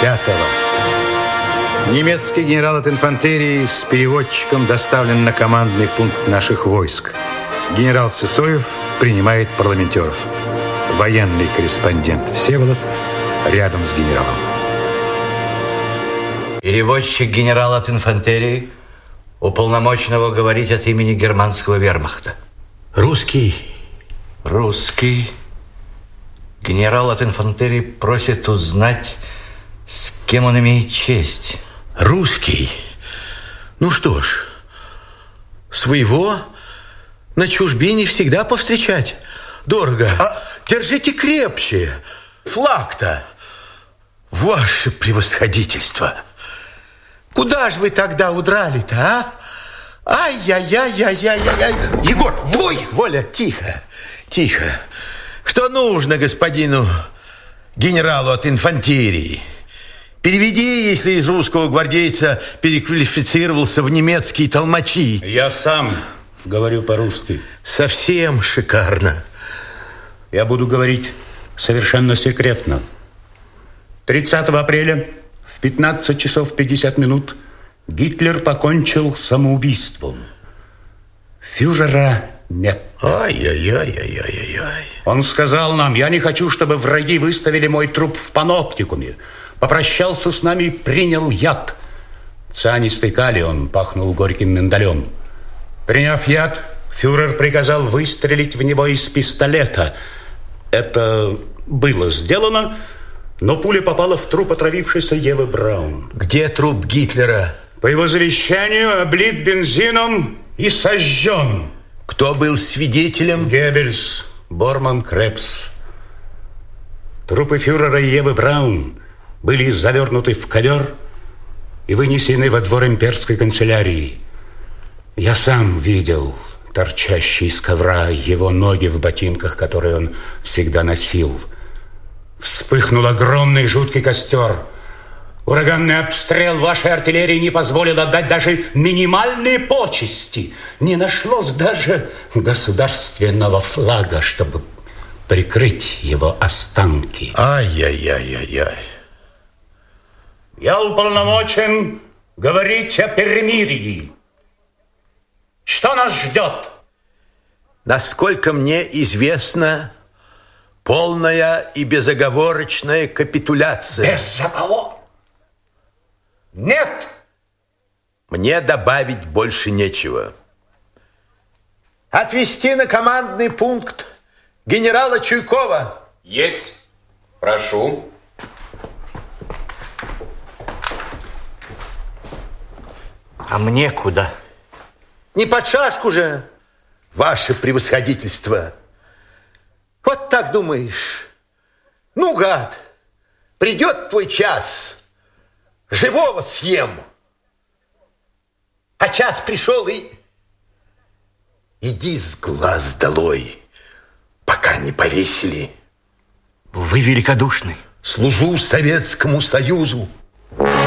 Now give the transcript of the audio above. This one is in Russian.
5-го. Немецкий генерал от инфантерии с переводчиком доставлен на командный пункт наших войск. Генерал Сысоев принимает парламентеров. Военный корреспондент Всеволод рядом с генералом. Переводчик генерал от инфантерии, уполномоченного говорить от имени германского вермахта. Русский. Русский. Генерал от инфантерии просит узнать, с кем он имеет честь. Русский. Ну что ж, своего на чужбине всегда повстречать дорого. Держите крепче. Флаг-то. Ваше превосходительство. Куда же вы тогда удрали-то, а? Ай-яй-яй-яй-яй-яй. Егор, твой! Воля, тихо, тихо. Что нужно господину генералу от инфантерии? Переведи, если из русского гвардейца переквалифицировался в немецкие толмачи. Я сам говорю по-русски. Совсем шикарно. Я буду говорить совершенно секретно. 30 апреля в 15 часов 50 минут Гитлер покончил самоубийством. Фюрера нет. Ай-яй-яй-яй-яй-яй. Он сказал нам: я не хочу, чтобы враги выставили мой труп в паноптикуме. Попрощался с нами и принял яд. Цианистый калий, он пахнул горьким миндалем. Приняв яд, фюрер приказал выстрелить в него из пистолета. Это было сделано, но пуля попала в труп отравившейся Евы Браун. Где труп Гитлера? По его завещанию облит бензином и сожжен. Кто был свидетелем? Геббельс, Борман, Крепс. Трупы фюрера и Евы Браун были завернуты в ковер и вынесены во двор имперской канцелярии. Я сам видел торчащие из ковра его ноги в ботинках, которые он всегда носил. Вспыхнул огромный жуткий костер. Ураганный обстрел вашей артиллерии не позволил отдать даже минимальные почести. Не нашлось даже государственного флага, чтобы прикрыть его останки. Ай-яй-яй-яй-яй. Я уполномочен говорить о перемирии. Что нас ждет? Насколько мне известно, полная и безоговорочная капитуляция. Безоговор? Нет! Мне добавить больше нечего. Отвезти на командный пункт генерала Чуйкова. Есть. Прошу. А мне куда? Не под шашку же, ваше превосходительство. Вот так думаешь? Ну, гад, придет твой час, живого съем. А час пришел и... Иди с глаз долой, пока не повесили. Вы великодушный. Служу Советскому Союзу.